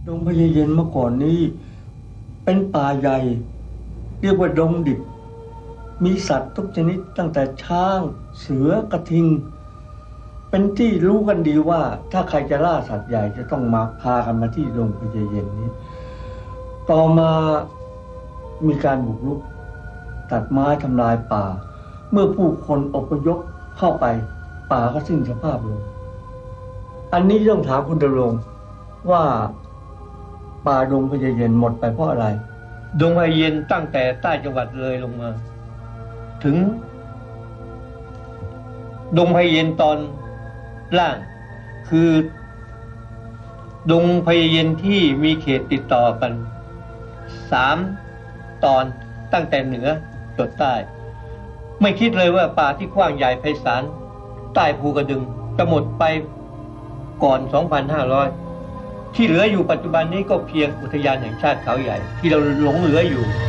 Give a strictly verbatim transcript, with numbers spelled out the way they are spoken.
ดงพญาเย็นเมื่อก่อนนี้เป็นป่าใหญ่เรียกว่าดงดิบมีสัตว์ทุกชนิดตั้งแต่ช้างเสือกระทิงเป็นที่รู้กันดีว่าถ้าใครจะล่าสัตว์ใหญ่จะต้องมาพากันมาที่ดงพญาเย็นนี้ต่อมามีการบุกรุกตัดไม้ทำลายป่าเมื่อผู้คนอพยพเข้าไปป่าก็สิ้นสภาพลงอันนี้ต้องถามคุณดำรงว่าป่าดงพญาเย็นหมดไปเพราะอะไรดงพญาเย็นตั้งแต่ใต้จังหวัดเลยลงมาถึงดงพญาเย็นตอนล่างคือดงพญาเย็นที่มีเขตติดต่อกันสามตอนตั้งแต่เหนือจดใต้ไม่คิดเลยว่าป่าที่กว้างใหญ่ไพศาลใต้ภูกระดึงจะหมดไปก่อน สองพันห้าร้อย ที่เหลืออยู่ปัจจุบันนี้ก็เพียงอุทยานแห่งชาติเขาใหญ่ที่เราหลงเหลืออยู่